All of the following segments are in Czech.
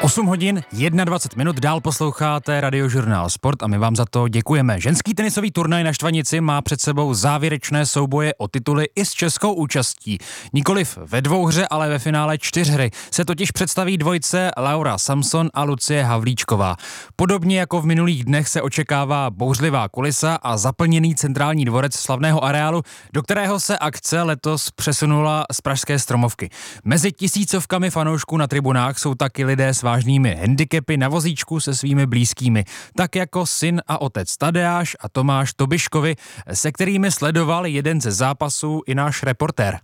8 hodin 21 minut, dál posloucháte Radiožurnál Sport a my vám za to děkujeme. Ženský tenisový turnaj na Štvanici má před sebou závěrečné souboje o tituly i s českou účastí. Nikoliv ve dvouhře, ale ve finále 4 se totiž představí dvojice Laura Samson a Lucie Havlíčková. Podobně jako v minulých dnech se očekává bouřlivá kulisa a zaplněný centrální dvorec slavného areálu, do kterého se akce letos přesunula z pražské Stromovky. Mezi tisícovkami fanoušků na tribunách jsou taky lidé s vážnými handicapy na vozíčku se svými blízkými, tak jako syn a otec Tadeáš a Tomáš Tobiškovi, se kterými sledoval jeden ze zápasů i náš reportér.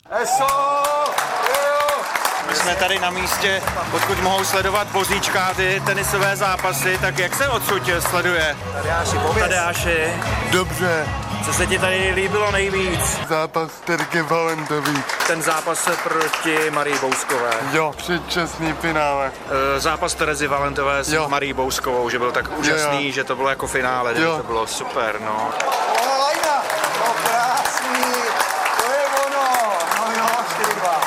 My jsme tady na místě, odkud mohou sledovat vozíčkáři tenisové zápasy, tak jak se odsud sleduje? Tadeáši. Dobře. Co se ti tady líbilo nejvíc? Zápas Terky Valentový. Ten zápas proti Marii Bouskové. Jo, předčasný finále. Zápas Terezy Valentové s Marí Bouskovou, že byl tak úžasný, že to bylo jako finále, to bylo super, no. Lajna, no krásný, to je ono, no jo, 4-2.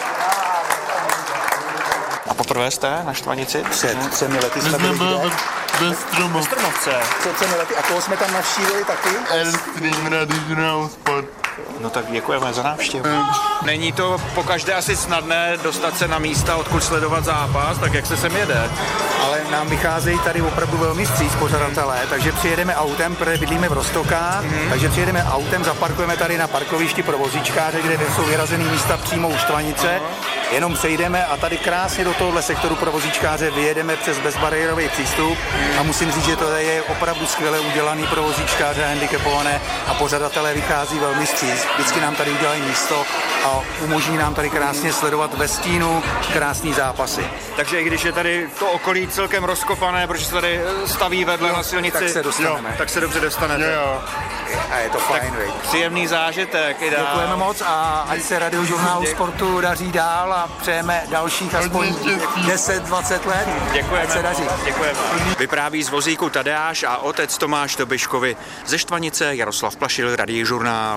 A poprvé jste na Štvanici? Před 3 lety jsme byli Ve Stromovce. Strmovce. Před 3 lety. A koho jsme tam navštívili taky? Airstream Radiožurnál Sport. No tak děkujeme za návštěvu. Není to pokaždé asi snadné dostat se na místa, odkud sledovat zápas, tak jak se sem jede? Ale nám vycházejí tady opravdu velmi vstříc pořadatelé, takže přijedeme autem, protože bydlíme v Roztokách, takže přijedeme autem, zaparkujeme tady na parkovišti pro vozíčkáře, kde jsou vyhrazený místa přímo u Štvanice, jenom přejdeme a tady krásně do tohohle sektoru pro vozíčkáře vyjedeme přes bezbariérový přístup a musím říct, že to je opravdu skvěle udělaný pro vozíčkáře handicapované a pořadatelé vychází velmi vstříc. Vždycky nám tady udělají místo a umožní nám tady krásně sledovat ve stínu krásný zápasy. Takže i když je tady to okolí celkem rozkopané, protože se tady staví vedle na silnici, tak se dostaneme. Tak se dobře dostanete. Jo. A je to fajn, veď. Příjemný zážitek. Děkujeme moc a ať se Radiožurnálu Sportu daří dál a přejeme dalších aspoň 10-20 let. Děkujeme. Ať se daří. Děkujeme. Vypráví z vozíku Tadeáš a otec Tomáš Tobiškovi. Ze Štvanice Jaroslav Plašil, Radiožurnál.